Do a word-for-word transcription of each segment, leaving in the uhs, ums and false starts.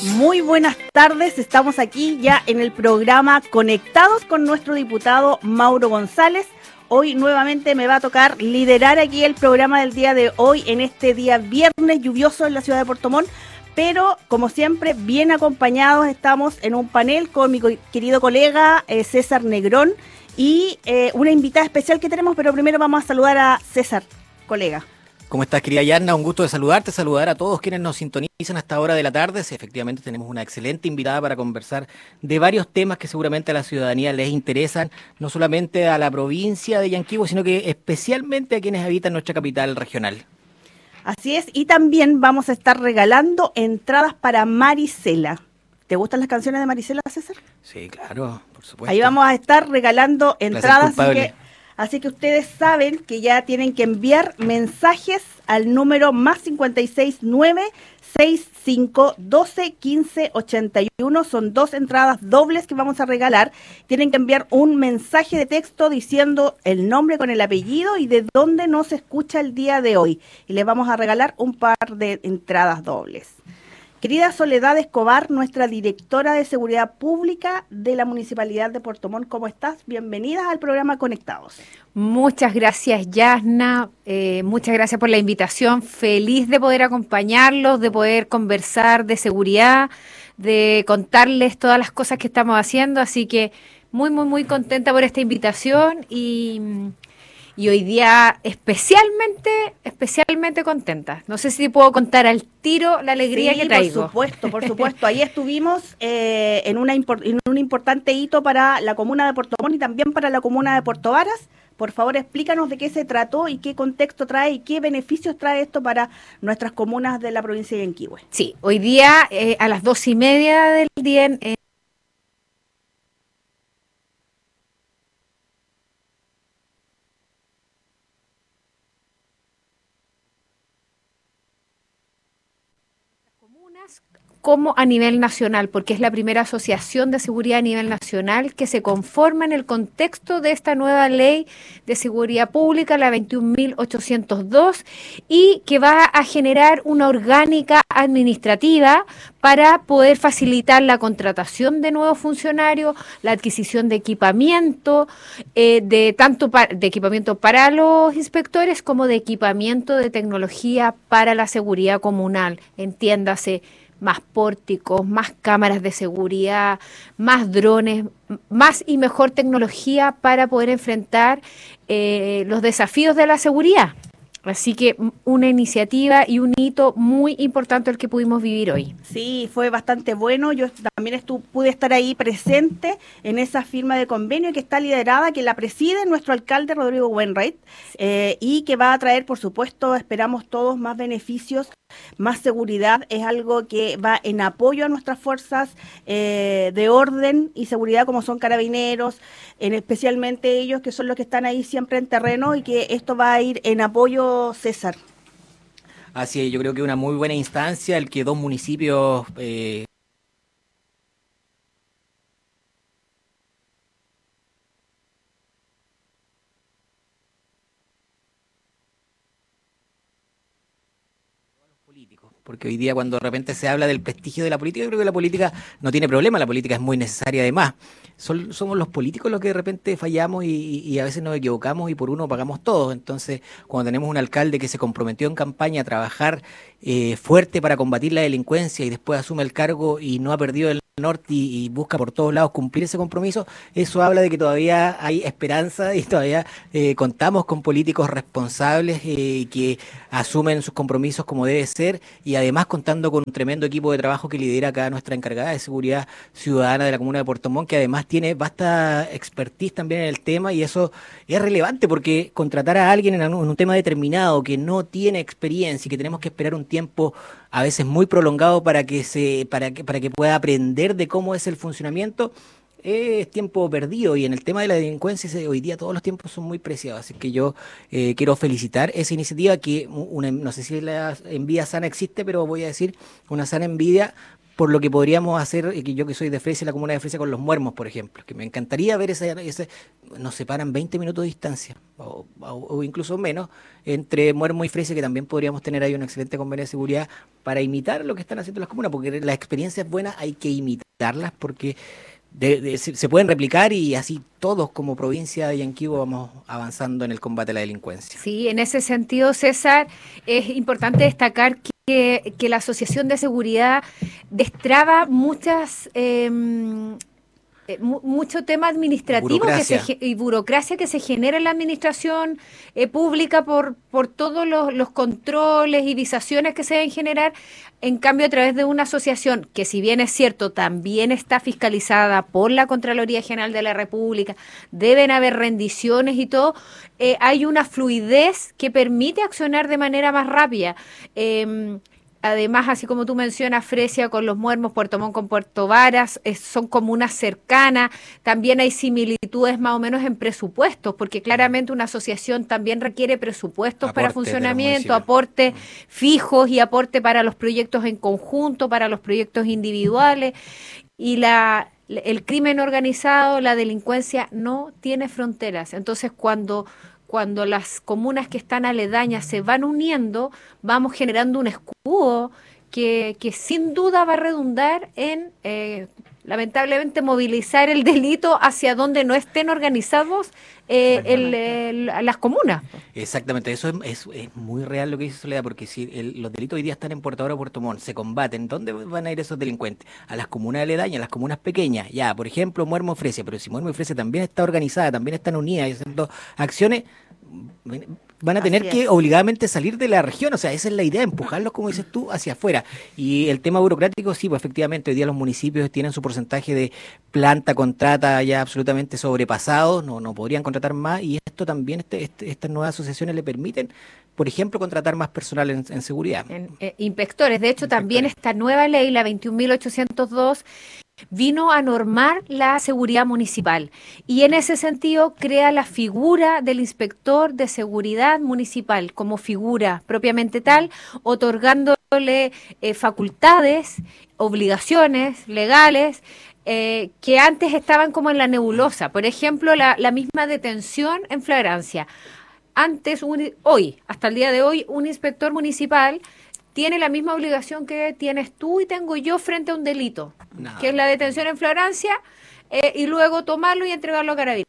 Muy buenas tardes, estamos aquí ya en el programa Conectados con nuestro diputado Mauro González. Hoy nuevamente me va a tocar liderar aquí el programa del día de hoy, en este día viernes lluvioso en la ciudad de Puerto Montt, pero como siempre bien acompañados estamos en un panel con mi querido colega eh, César Negrón y eh, una invitada especial que tenemos, pero primero vamos a saludar a César, colega. ¿Cómo estás, querida Yarna? Un gusto de saludarte, saludar a todos quienes nos sintonizan a esta hora de la tarde. Sí, efectivamente tenemos una excelente invitada para conversar de varios temas que seguramente a la ciudadanía les interesan, no solamente a la provincia de Yanquihue, sino que especialmente a quienes habitan nuestra capital regional. Así es, y también vamos a estar regalando entradas para Marisela. ¿Te gustan las canciones de Marisela, César? Sí, claro, por supuesto. Ahí vamos a estar regalando entradas, así que... Así que ustedes saben que ya tienen que enviar mensajes al número más cincuenta y seis nueve sesenta y cinco doce quince ochenta y uno. Son dos entradas dobles que vamos a regalar. Tienen que enviar un mensaje de texto diciendo el nombre con el apellido y de dónde nos escucha el día de hoy. Y les vamos a regalar un par de entradas dobles. Querida Soledad Escobar, nuestra directora de Seguridad Pública de la Municipalidad de Puerto Montt, ¿cómo estás? Bienvenida al programa Conectados. Muchas gracias, Yasna. Eh, muchas gracias por la invitación. Feliz de poder acompañarlos, de poder conversar de seguridad, de contarles todas las cosas que estamos haciendo. Así que muy, muy, muy contenta por esta invitación y... Y hoy día especialmente, especialmente contenta. No sé si puedo contar al tiro la alegría sí, que traigo. Por supuesto, por supuesto. Ahí estuvimos eh, en, una impor- en un importante hito para la comuna de Puerto Montt y también para la comuna de Puerto Varas. Por favor, explícanos de qué se trató y qué contexto trae y qué beneficios trae esto para nuestras comunas de la provincia de Yanquihue. Sí, hoy día eh, a las dos y media del día en... en como a nivel nacional, porque es la primera asociación de seguridad a nivel nacional que se conforma en el contexto de esta nueva ley de seguridad pública, la veintiún mil ochocientos dos, y que va a generar una orgánica administrativa para poder facilitar la contratación de nuevos funcionarios, la adquisición de equipamiento, eh, de tanto pa- de equipamiento para los inspectores como de equipamiento de tecnología para la seguridad comunal, entiéndase, más pórticos, más cámaras de seguridad, más drones, más y mejor tecnología para poder enfrentar eh, los desafíos de la seguridad. Así que una iniciativa y un hito muy importante el que pudimos vivir hoy. Sí, fue bastante bueno. Yo también estu- pude estar ahí presente en esa firma de convenio que está liderada, que la preside nuestro alcalde Rodrigo Wainwright, eh, y que va a traer, por supuesto, esperamos todos más beneficios, más seguridad. Es algo que va en apoyo a nuestras fuerzas eh, de orden y seguridad, como son carabineros, en especialmente ellos que son los que están ahí siempre en terreno, y que esto va a ir en apoyo, César. Así es, yo creo que una muy buena instancia el que dos municipios... Eh, porque hoy día cuando de repente se habla del prestigio de la política, yo creo que la política no tiene problema, la política es muy necesaria además. Son, somos los políticos los que de repente fallamos y, y a veces nos equivocamos y por uno pagamos todos. Entonces, cuando tenemos un alcalde que se comprometió en campaña a trabajar eh, fuerte para combatir la delincuencia y después asume el cargo y no ha perdido el norte y, y busca por todos lados cumplir ese compromiso, eso habla de que todavía hay esperanza y todavía eh, contamos con políticos responsables eh, que asumen sus compromisos como debe ser, y además contando con un tremendo equipo de trabajo que lidera acá nuestra encargada de seguridad ciudadana de la comuna de Puerto Montt, que además tiene vasta expertise también en el tema, y eso es relevante porque contratar a alguien en un, en un tema determinado que no tiene experiencia y que tenemos que esperar un tiempo a veces muy prolongado para que se para que para que pueda aprender de cómo es el funcionamiento, es tiempo perdido. Y en el tema de la delincuencia hoy día todos los tiempos son muy preciados, así que yo eh, quiero felicitar esa iniciativa que una, no sé si la envidia sana existe, pero voy a decir una sana envidia por lo que podríamos hacer, y que yo que soy de Fresia, la comuna de Fresia, con los Muermos, por ejemplo, que me encantaría ver ese, ese nos separan veinte minutos de distancia, o, o, o incluso menos, entre Muermo y Fresia, que también podríamos tener ahí un excelente convenio de seguridad para imitar lo que están haciendo las comunas, porque las experiencias buenas hay que imitarlas, porque de, de, se, se pueden replicar y así todos como provincia de Yanquihue vamos avanzando en el combate a la delincuencia. Sí, en ese sentido, César, es importante destacar que Que, que la Asociación de Seguridad destraba muchas eh, eh, mu mucho tema administrativo burocracia. Que se, y burocracia que se genera en la administración eh, pública por, por todos los, los controles y visaciones que se deben generar. En cambio, a través de una asociación que, si bien es cierto, también está fiscalizada por la Contraloría General de la República, deben haber rendiciones y todo, eh, hay una fluidez que permite accionar de manera más rápida. Eh, Además, así como tú mencionas, Fresia con los Muermos, Puerto Montt con Puerto Varas, eh, son comunas cercanas. También hay similitudes más o menos en presupuestos, porque claramente una asociación también requiere presupuestos Aporte para funcionamiento, aportes fijos y aporte para los proyectos en conjunto, para los proyectos individuales. Y la, el crimen organizado, la delincuencia no tiene fronteras. Entonces, cuando... cuando las comunas que están aledañas se van uniendo, vamos generando un escudo que, que sin duda va a redundar en, eh, lamentablemente, movilizar el delito hacia donde no estén organizados eh, el, el, las comunas. Exactamente, eso es, es, es muy real lo que dice Soledad, porque si el, los delitos hoy día están en Puerto Ahora o Puerto Montt, se combaten, ¿dónde van a ir esos delincuentes? A las comunas aledañas, a las comunas pequeñas, ya, por ejemplo, Muermo y Fresia, pero si Muermo y Fresia también está organizada, también están unidas y haciendo acciones, van a tener Así que es. obligadamente salir de la región, o sea, esa es la idea, empujarlos, como dices tú, hacia afuera. Y el tema burocrático, sí, pues efectivamente, hoy día los municipios tienen su porcentaje de planta, contrata ya absolutamente sobrepasado, no, no podrían contratar más, y esto también, este, este, estas nuevas asociaciones le permiten, por ejemplo, contratar más personal en, en seguridad. En, eh, inspectores, de hecho, también esta nueva ley, la veintiún mil ochocientos dos, vino a normar la seguridad municipal y en ese sentido crea la figura del inspector de seguridad municipal como figura propiamente tal, otorgándole eh, facultades, obligaciones legales eh, que antes estaban como en la nebulosa. Por ejemplo, la, la misma detención en flagrancia. Antes, un, hoy, hasta el día de hoy, un inspector municipal tiene la misma obligación que tienes tú y tengo yo frente a un delito, no. que es la detención en flagrancia eh, y luego tomarlo y entregarlo a Carabineros.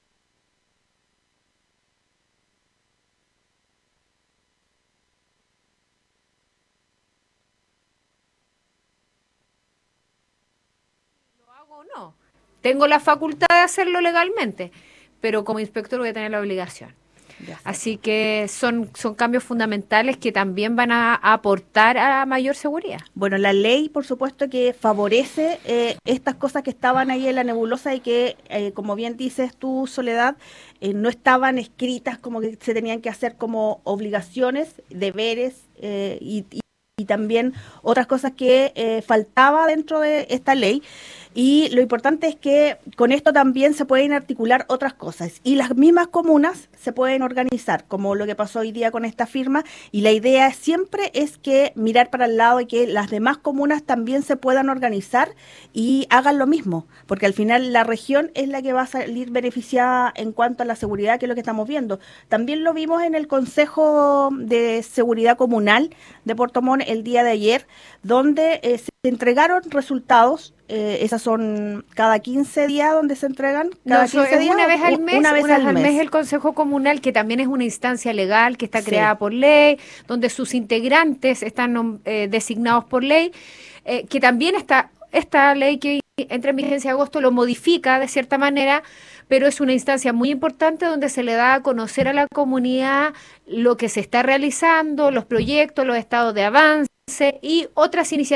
¿Lo hago o no? Tengo la facultad de hacerlo legalmente, pero como inspector voy a tener la obligación. Así que son, son cambios fundamentales que también van a, a aportar a mayor seguridad. Bueno, la ley, por supuesto, que favorece eh, estas cosas que estaban ahí en la nebulosa y que, eh, como bien dices tú, Soledad, eh, no estaban escritas como que se tenían que hacer como obligaciones, deberes eh, y, y, y también otras cosas que eh, faltaba dentro de esta ley. Y lo importante es que con esto también se pueden articular otras cosas. Y las mismas comunas se pueden organizar, como lo que pasó hoy día con esta firma. Y la idea siempre es que mirar para el lado y que las demás comunas también se puedan organizar y hagan lo mismo. Porque al final la región es la que va a salir beneficiada en cuanto a la seguridad, que es lo que estamos viendo. También lo vimos en el Consejo de Seguridad Comunal de Puerto Montt el día de ayer, donde eh, se entregaron resultados. Eh, esas son cada quince días donde se entregan. Cada no, quince es días, una vez al mes, una vez una al vez al mes. mes el Consejo Comunal, que también es una instancia legal que está sí. creada por ley, donde sus integrantes están eh, designados por ley, eh, que también está esta ley que entra en vigencia en agosto lo modifica de cierta manera, pero es una instancia muy importante donde se le da a conocer a la comunidad lo que se está realizando, los proyectos, los estados de avance y otras iniciativas